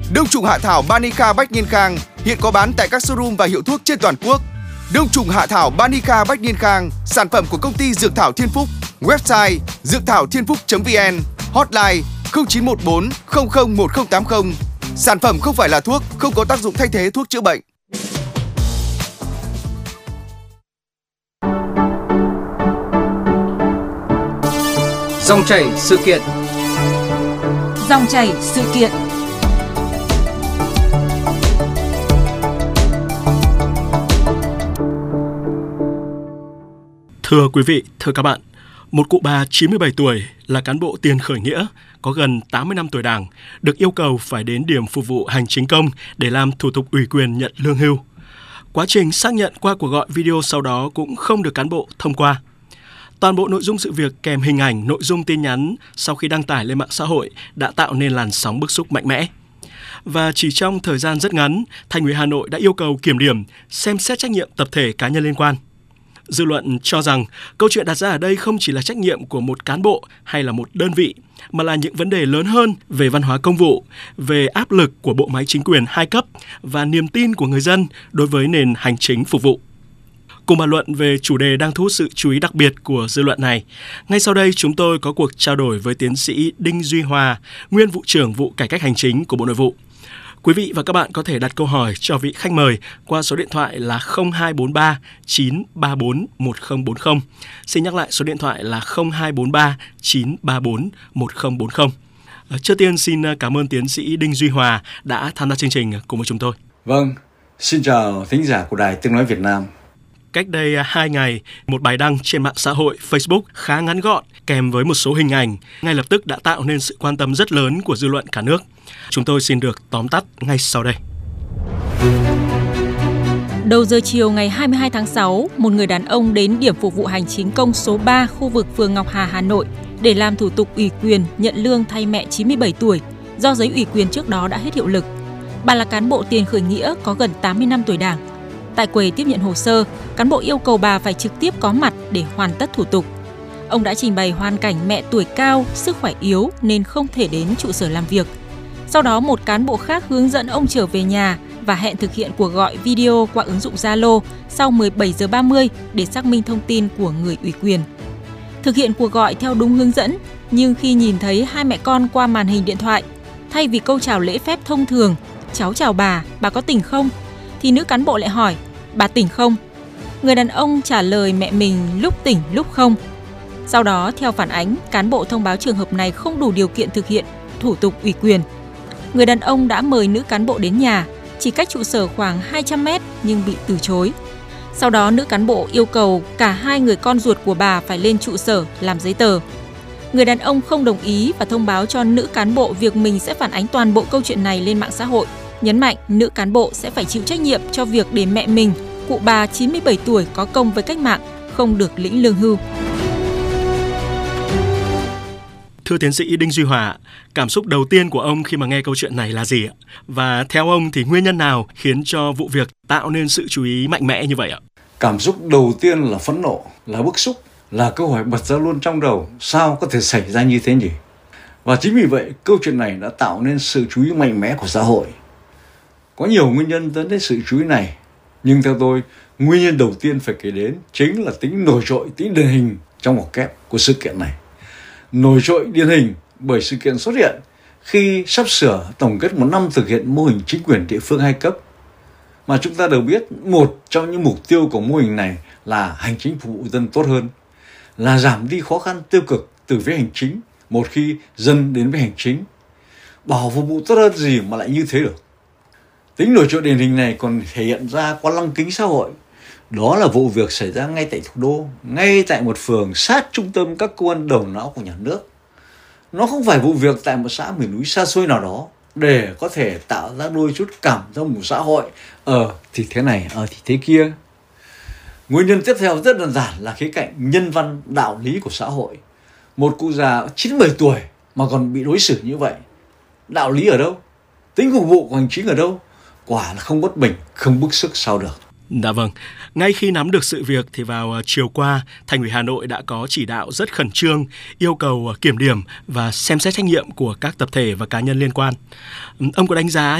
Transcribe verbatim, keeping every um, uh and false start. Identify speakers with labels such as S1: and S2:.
S1: Đông trùng hạ thảo Banica Bách Niên Khang hiện có bán tại các showroom và hiệu thuốc trên toàn quốc. Đông trùng hạ thảo Banica Bách Niên Khang, sản phẩm của công ty Dược thảo Thiên Phúc. Website dược thảo thiên phúc chấm vn, hotline không chín một bốn không không một không tám không. Sản phẩm không phải là thuốc, không có tác dụng thay thế thuốc chữa bệnh.
S2: Dòng chảy sự kiện.
S3: Dòng chảy sự kiện.
S4: Thưa quý vị, thưa các bạn, một cụ bà chín mươi bảy tuổi là cán bộ tiền khởi nghĩa, có gần tám mươi năm tuổi Đảng, được yêu cầu phải đến điểm phục vụ hành chính công để làm thủ tục ủy quyền nhận lương hưu. Quá trình xác nhận qua cuộc gọi video sau đó cũng không được cán bộ thông qua. Toàn bộ nội dung sự việc kèm hình ảnh, nội dung tin nhắn sau khi đăng tải lên mạng xã hội đã tạo nên làn sóng bức xúc mạnh mẽ. Và chỉ trong thời gian rất ngắn, Thành ủy Hà Nội đã yêu cầu kiểm điểm, xem xét trách nhiệm tập thể cá nhân liên quan. Dư luận cho rằng câu chuyện đặt ra ở đây không chỉ là trách nhiệm của một cán bộ hay là một đơn vị, mà là những vấn đề lớn hơn về văn hóa công vụ, về áp lực của bộ máy chính quyền hai cấp và niềm tin của người dân đối với nền hành chính phục vụ. Cùng bàn luận về chủ đề đang thu hút sự chú ý đặc biệt của dư luận này, ngay sau đây chúng tôi có cuộc trao đổi với tiến sĩ Đinh Duy Hòa, nguyên vụ trưởng vụ cải cách hành chính của Bộ Nội vụ. Quý vị và các bạn có thể đặt câu hỏi cho vị khách mời qua số điện thoại là không hai bốn ba chín ba bốn một không bốn không. Xin nhắc lại số điện thoại là không hai bốn ba chín ba bốn một không bốn không. Trước tiên xin cảm ơn tiến sĩ Đinh Duy Hòa đã tham gia chương trình cùng với chúng tôi.
S5: Vâng, xin chào thính giả của Đài Tiếng Nói Việt Nam.
S4: Cách đây hai ngày, một bài đăng trên mạng xã hội Facebook khá ngắn gọn kèm với một số hình ảnh ngay lập tức đã tạo nên sự quan tâm rất lớn của dư luận cả nước. Chúng tôi xin được tóm tắt ngay sau đây.
S3: Đầu giờ chiều ngày hai mươi hai tháng sáu, một người đàn ông đến điểm phục vụ hành chính công số ba khu vực phường Ngọc Hà, Hà Nội để làm thủ tục ủy quyền nhận lương thay mẹ chín mươi bảy tuổi do giấy ủy quyền trước đó đã hết hiệu lực. Bà là cán bộ tiền khởi nghĩa có gần tám mươi năm tuổi Đảng. Tại quầy tiếp nhận hồ sơ, cán bộ yêu cầu bà phải trực tiếp có mặt để hoàn tất thủ tục. Ông đã trình bày hoàn cảnh mẹ tuổi cao, sức khỏe yếu nên không thể đến trụ sở làm việc. Sau đó một cán bộ khác hướng dẫn ông trở về nhà và hẹn thực hiện cuộc gọi video qua ứng dụng Zalo sau mười bảy giờ ba mươi để xác minh thông tin của người ủy quyền. Thực hiện cuộc gọi theo đúng hướng dẫn, nhưng khi nhìn thấy hai mẹ con qua màn hình điện thoại, thay vì câu chào lễ phép thông thường, cháu chào bà, bà có tỉnh không? Thì nữ cán bộ lại hỏi, bà tỉnh không? Người đàn ông trả lời mẹ mình lúc tỉnh lúc không. Sau đó, theo phản ánh, cán bộ thông báo trường hợp này không đủ điều kiện thực hiện thủ tục ủy quyền. Người đàn ông đã mời nữ cán bộ đến nhà, chỉ cách trụ sở khoảng hai trăm mét nhưng bị từ chối. Sau đó, nữ cán bộ yêu cầu cả hai người con ruột của bà phải lên trụ sở làm giấy tờ. Người đàn ông không đồng ý và thông báo cho nữ cán bộ việc mình sẽ phản ánh toàn bộ câu chuyện này lên mạng xã hội. Nhấn mạnh nữ cán bộ sẽ phải chịu trách nhiệm cho việc để mẹ mình, cụ bà chín mươi bảy tuổi có công với cách mạng, không được lĩnh lương hưu.
S4: Thưa tiến sĩ Đinh Duy Hòa, cảm xúc đầu tiên của ông khi mà nghe câu chuyện này là gì ạ? Và theo ông thì nguyên nhân nào khiến cho vụ việc tạo nên sự chú ý mạnh mẽ như vậy ạ?
S5: Cảm xúc đầu tiên là phẫn nộ, là bức xúc, là câu hỏi bật ra luôn trong đầu, sao có thể xảy ra như thế nhỉ? Và chính vì vậy, câu chuyện này đã tạo nên sự chú ý mạnh mẽ của xã hội. Có nhiều nguyên nhân dẫn đến sự chú ý này, nhưng theo tôi, nguyên nhân đầu tiên phải kể đến chính là tính nổi trội, tính điển hình trong ngoặc kép của sự kiện này. Nổi trội điển hình bởi sự kiện xuất hiện khi sắp sửa tổng kết một năm thực hiện mô hình chính quyền địa phương hai cấp. Mà chúng ta đều biết, một trong những mục tiêu của mô hình này là hành chính phục vụ dân tốt hơn, là giảm đi khó khăn tiêu cực từ phía hành chính một khi dân đến với hành chính. Bảo phục vụ tốt hơn gì mà lại như thế được. Tính nổi trội điển hình này còn thể hiện ra qua lăng kính xã hội. Đó là vụ việc xảy ra ngay tại thủ đô, ngay tại một phường sát trung tâm các cơ quan đầu não của nhà nước. Nó không phải vụ việc tại một xã miền núi xa xôi nào đó để có thể tạo ra đôi chút cảm thông của xã hội. Ờ thì thế này, ờ thì thế kia. Nguyên nhân tiếp theo rất đơn giản là khía cạnh nhân văn đạo lý của xã hội. Một cụ già chín mươi bảy tuổi mà còn bị đối xử như vậy. Đạo lý ở đâu? Tính phục vụ của hành chính ở đâu? Quả là không bất bình, không bức sức sao được.
S4: Dạ vâng, ngay khi nắm được sự việc thì vào chiều qua, Thành ủy Hà Nội đã có chỉ đạo rất khẩn trương, yêu cầu kiểm điểm và xem xét trách nhiệm của các tập thể và cá nhân liên quan. Ông có đánh giá